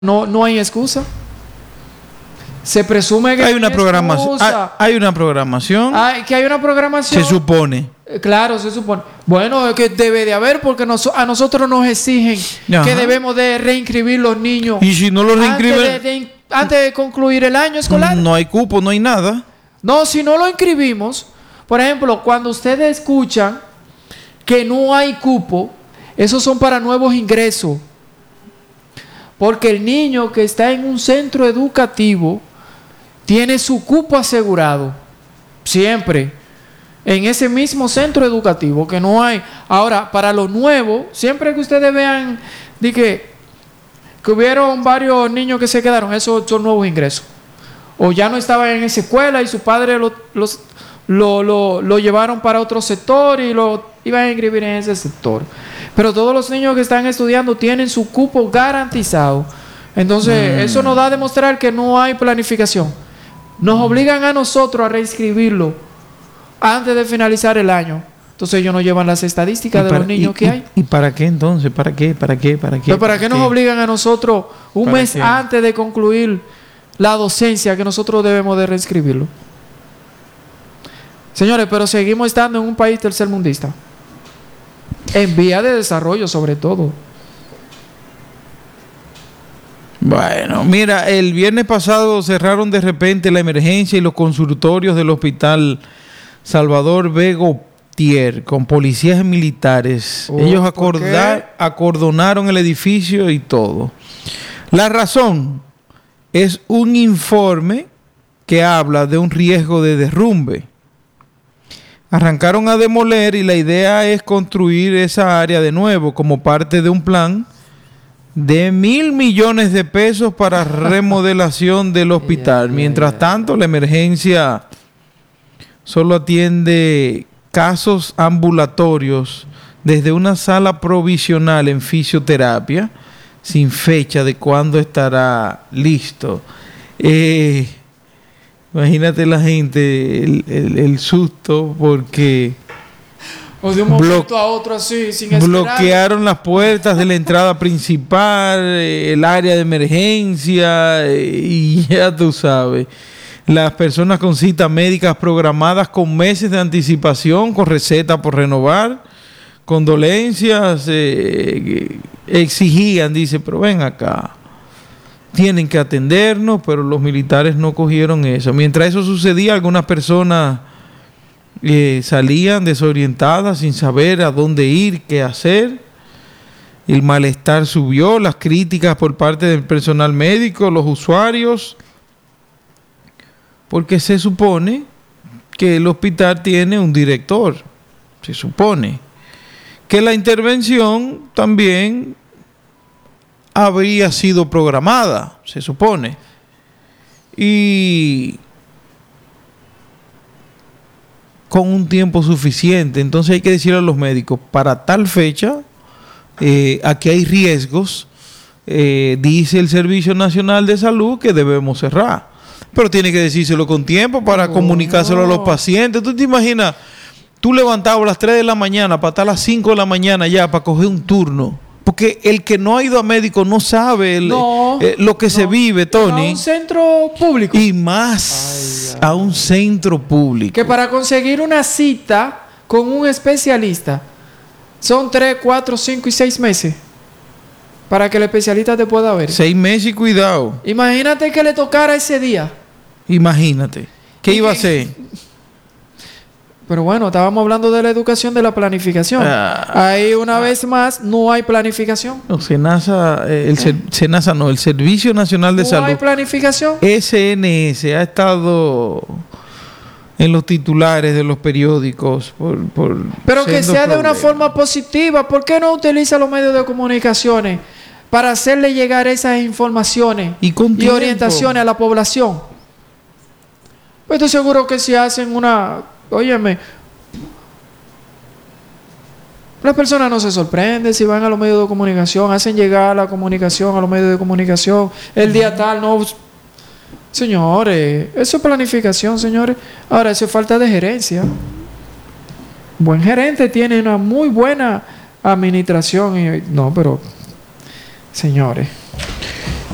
no hay excusa. Se presume que hay una programación. Hay una programación. Que hay una programación. Se supone. Claro, se supone. Bueno, es que debe de haber porque a nosotros nos exigen que debemos de reinscribir los niños. Y si no los reinscriben antes de concluir el año escolar. No hay cupo, no hay nada. No, si no lo inscribimos, por ejemplo, cuando ustedes escuchan que no hay cupo, esos son para nuevos ingresos. Porque el niño que está en un centro educativo tiene su cupo asegurado. Siempre. En ese mismo centro educativo que no hay. Ahora, para los nuevos, siempre que ustedes vean que hubieron varios niños que se quedaron, esos son nuevos ingresos. O ya no estaban en esa escuela y sus padres lo llevaron para otro sector y lo iban a inscribir en ese sector. Pero todos los niños que están estudiando tienen su cupo garantizado. Entonces, eso nos da a demostrar que no hay planificación. Nos obligan a nosotros a reinscribirlo antes de finalizar el año. Entonces, ellos no llevan las estadísticas de los niños que hay. ¿Y para qué entonces? ¿Para qué? ¿Para qué? ¿Para qué nos obligan a nosotros un mes antes de concluir la docencia que nosotros debemos de reinscribirlo? Señores, pero seguimos estando en un país tercermundista. En vía de desarrollo, sobre todo. Bueno, mira, el viernes pasado cerraron de repente la emergencia y los consultorios del hospital Salvador Bego Tier con policías militares. Ellos acordonaron el edificio y todo. La razón es un informe que habla de un riesgo de derrumbe. Arrancaron a demoler y la idea es construir esa área de nuevo como parte de un plan de 1.000 millones de pesos para remodelación del hospital. Mientras tanto, la emergencia solo atiende casos ambulatorios desde una sala provisional en fisioterapia sin fecha de cuándo estará listo. Imagínate la gente, el susto porque o de un momento a otro así, sin esperar. Bloquearon las puertas de la entrada principal, el área de emergencia y ya tú sabes. Las personas con citas médicas programadas con meses de anticipación, con receta por renovar, condolencias, exigían, dice, pero ven acá. Tienen que atendernos, pero los militares no cogieron eso. Mientras eso sucedía, algunas personas salían desorientadas sin saber a dónde ir, qué hacer. El malestar subió, las críticas por parte del personal médico, los usuarios, porque se supone que el hospital tiene un director. Se supone que la intervención también habría sido programada, se supone. Y con un tiempo suficiente. Entonces hay que decirle a los médicos, para tal fecha, aquí hay riesgos, dice el Servicio Nacional de Salud que debemos cerrar. Pero tiene que decírselo con tiempo para comunicárselo a los pacientes. ¿Tú te imaginas? Tú levantabas a las 3 de la mañana para estar a las 5 de la mañana ya para coger un turno. Porque el que no ha ido a médico no sabe lo que se vive, Tony. A un centro público. Y más a un centro público. Que para conseguir una cita con un especialista son 3, 4, 5 y 6 meses. Para que el especialista te pueda ver. 6 meses y cuidado. Imagínate que le tocara ese día. Imagínate. ¿Qué iba a hacer? Pero bueno, estábamos hablando de la educación, de la planificación. Ahí una vez más no hay planificación. No, el Servicio Nacional de Salud. No hay planificación. SNS ha estado en los titulares de los periódicos. Pero que sea de una forma positiva. ¿Por qué no utiliza los medios de comunicaciones para hacerle llegar esas informaciones y orientaciones a la población? Pues estoy seguro que si hacen óyeme, las personas no se sorprenden si van a los medios de comunicación, hacen llegar la comunicación a los medios de comunicación, el día tal, no. Señores, eso es planificación, señores. Ahora, eso es falta de gerencia. Buen gerente tiene una muy buena administración. No, pero, señores.